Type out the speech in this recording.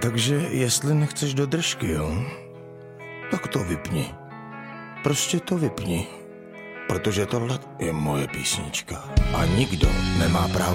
Takže jestli nechceš do držky, jo, tak to vypni. Prostě to vypni. Protože tohle je moje písnička. A nikdo nemá právo